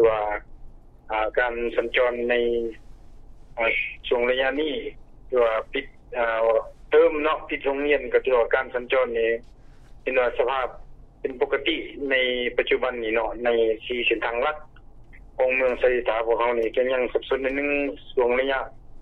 ว่าการสัญจรในช่วงระยะนี้ที่ว่าปิดเติมเนาะปิดโรงเรียนก็ถือว่าการสัญจรนี่เป็นว่าสภาพเป็นปกติในปัจจุบันนี้เนาะใน4เส้นทางหลักของเมืองไสยศาสตร์พวกเฮานี่ก็ยังสับสนนิดนึงช่วงระยะ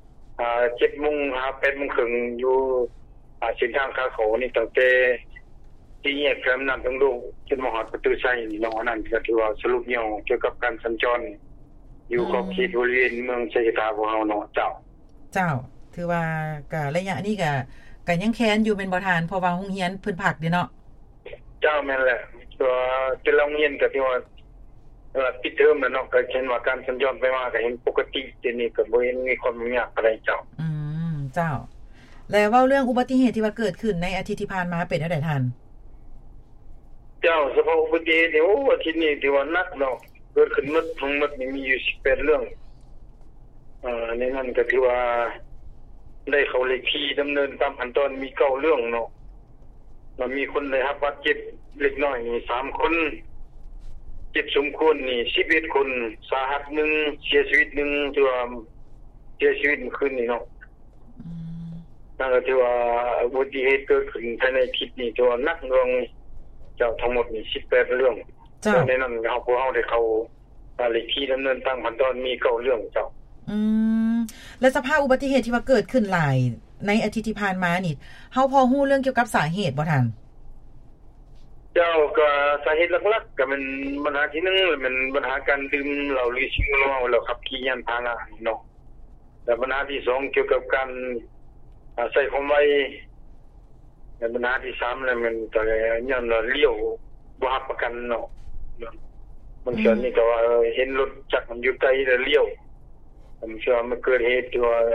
7:00 น 8:00 นอยู่เส้นทางขาเข้านี่ตั้งแต่ที่แยกแคมป์น้ำทั้งลูกจนมาฮอดประตูไสนี่เนาะนั่นก็ถือว่าสรุปย่อเกี่ยวกับการสัญจรอยู่ขอบเขตบริเวณเมืองไสยศาสตร์พวกเฮาเนาะเจ้าถือว่าก็ระยะนี้ก็ยังแค้นอยู่เป็นบ่ทานเพราะว่าโรงเรียนเพิ่นพักเด้เนาะเจ้าแม่นแหละตัวเป็นโรงเรียนก็ที่ว่าปิดเทอมแล้วเนาะก็เห็นว่าการสัญจรไปมาก็เห็นปกติทีนี้ก็บ่เห็นมีความยากอะไรเจ้าเจ้าแล้วเว้าเรื่องอุบัติเหตุที่ว่าเกิดขึ้นในอาทิตย์ที่ผ่านมาเป็นจังได๋ท่านเจ้าเฉพาะอุบัติเหตุนี่อาทิตย์นี้ที่ว่าหนักเนาะเกิดขึ้นหมดทั้งหมดมีอยู่18เรื่องในนั้นก็ถือว่าได้เข้าเลขที่ดำเนินตามขั้นตอนมี9เรื่องเนาะแล้วมีคนได้รับบาดเจ็บเล็กน้อยนี่3คนเจ็บสมควรนี่11คนสาหัส1เสียชีวิต1ถือว่าเสียชีวิตเมื่อคืนนี้เนาะนั่นก็ถือว่าอุบัติเหตุเกิดขึ้นภายในคลิปนี้ถือว่าหนักหน่วงเจ้าทั้งหมดนี่18เรื่องในนั้นพวกเฮาได้เข้าเลขที่ดำเนินตามขั้นตอนมี9เรื่องเจ้าและสภาพอุบัติเหตุที่ว่าเกิดขึ้นหลายในอาทิตย์ที่ผ่านมานี่เฮาพอฮู้เรื่องเกี่ยวกับสาเหตุบ่ท่านเจ้าก็สาเหตุหลักๆก็มันปัญหาที่1มันปัญหาการดื่มเหล้าหรือสิ่งเมาแล้วขับขี่ยานพาหนะเนาะและปัญหาที่2เกี่ยวกับการใช้ความไวและปัญหาที่3แล้วมันก็ย้อนเลี้ยวบ่รับประกันเนาะบางส่วนนี่ก็ว่าเห็นรถจักรมันอยู่ไกลแล้วเลี้ยวผมเชื่อมันเกิดเหตุที่ว่า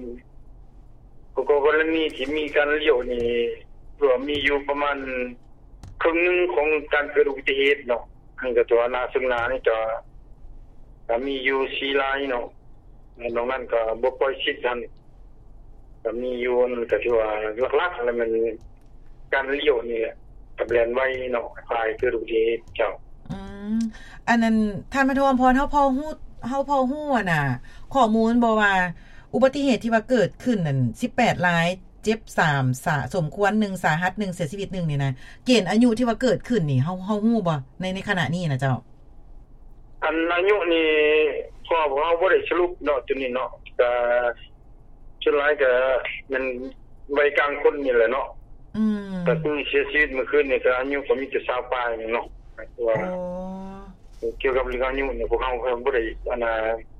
กรณีที่มีการเลี้ยวนี่ตัวมีอยู่ประมาณครึ่งนึงของการเกิดอุบัติเหตุเนาะอันก็ตัวนาซึ่งนานี่จะมีอยู่4รายเนาะนอกนั้นก็บ่ปล่อยสิทธิ์ทันก็มีอยู่ก็ที่ว่าหลักๆแล้วมันการเลี้ยวนี่แหละกับแล่นไวเนาะคล้ายเกิดอุบัติเหตุเจ้าอันนั้นท่านประธานพรเฮาพอฮู้น่ะข้อมูลบ่ว่าอุบัติเหตุที่ว่าเกิดขึ้นนั่น18รายเจ็บ3สมควร1สาหัส1เสียชีวิต1นี่นะเกณฑ์อายุที่ว่าเกิดขึ้นนี่เฮาฮู้บ่ในขณะนี้นะเจ้าอันอายุนี่พอเฮาบ่ได้สรุปเนาะตัวนี้เนาะก็ส่วนหลายก็มันวัยกลางคนนี่แหละเนาะก็คือเสียชีวิตเมื่อคืนนี่ก็อายุก็มีแต่20ปลายเนาะว่าเกี่ยวกับเรื่องอายุนี่พวกเฮาบ่ได้อันน่ะ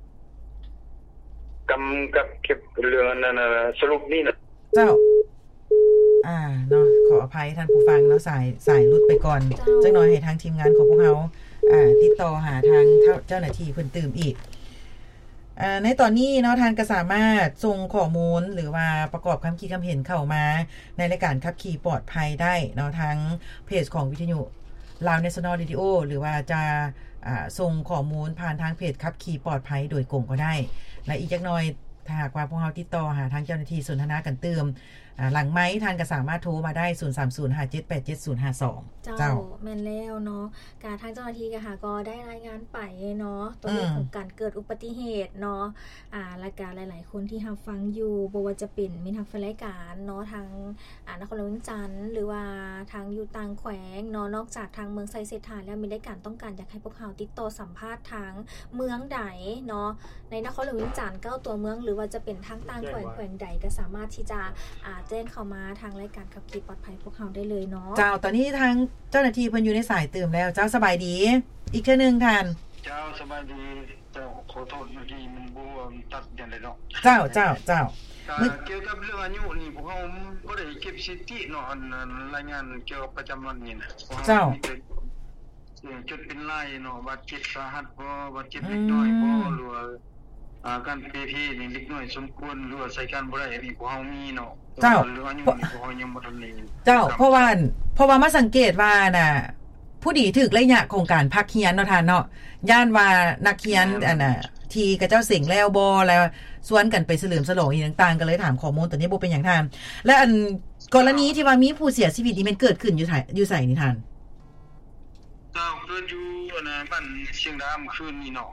กำกับเก็บเรื่องอันนั้นสรุปนี่นะเจ้าเนาะขออภัยท่านผู้ฟังเนาะสายหลุดไปก่อนจักหน่อยให้ทางทีมงานของพวกเฮาติดต่อหาทางเจ้าหน้าที่เพิ่นตื่มอีกในตอนนี้เนาะท่านก็สามารถส่งข้อมูลหรือว่าประกอบคำคิดคำเห็นเข้ามาในรายการขับขี่ปลอดภัยได้เนาะทางเพจของวิทยุลาว National Radio หรือว่าจะส่งข้อมูลผ่านทางเพจขับขี่ปลอดภัยโดยกงก็ได้และอีกจักหน่อยถ้าหากว่าพวกเราติดต่อหาทางเจ้าหน้าที่สนทนากันเติมหลังไม้ท่านก็สามารถโทรมาได้0305787052 เจ้าแม่นแล้วเนาะการทางเจ้าหน้าที่ก็ได้รายงานไปเนาะตัวเลขของการเกิดอุบัติเหตุเนาะรายการหลายๆคนที่รับฟังอยู่บ่ว่าจะเป็นมีทางรายการเนาะทางนครหลวงเวียงจันทน์หรือว่าทางอยู่ต่างแขวงเนาะนอกจากทางเมืองไสเศรษฐาแล้วมีรายการต้องการอยากให้พวกเราติดต่อสัมภาษณ์ทางเมืองใดเนาะในนครหลวงเวียงจันทน์9ตัวเมืองหรือว่าจะเป็นทางต่างแขวงใดก็สามารถที่จะแจ้งเข้ามาทางรายการขับขี่ปลอดภัยพวกเราได้เลยเนาะเจ้าตอนนี้ทางเจ้าหน้าที่เพิ่นอยู่ในสายตื่มแล้วเจ้าสบายดีอีกเทื่อนึงท่านเจ้าสบายดีเจ้าขอโทษอยู่ดีมันบ่ตัดอย่างใดเนาะเจ้าเกี่ยวกับเรื่องอายุนี่พวกเฮาบ่ได้เก็บสถิติเนาะรายงานเกี่ยวกับประจำวันนี่นะเจ้าจุดเป็นลายเนาะบาดเจ็บสาหัสบ่บาดเจ็บเล็กน้อยบ่หรือว่าการPPTนี่เล็กน้อยสมควรหรือว่าใช้การบ่ได้อันนี้พวกเฮามีเนาะเจ้าเรื่องอายุนี่พวกเฮายังบ่ทันได้เจ้าเพราะว่ามาสังเกตว่าน่ะผู้ดีถึกระยะของการพักเรียนเนาะท่านเนาะย่านว่านักเรียนน่ะที่กับเจ้าเสิงแล้วบ่แล้วสวนกันไปเฉลิมฉลองอีกต่างๆก็เลยถามข้อมูลตัวนี้บ่เป็นหยังท่านและอันกรณีที่ว่ามีผู้เสียชีวิตนี่มันเกิดขึ้นอยู่ไสนี่ท่านเกิดอยู่บ้านเชียงดาวคืนนี้เนาะ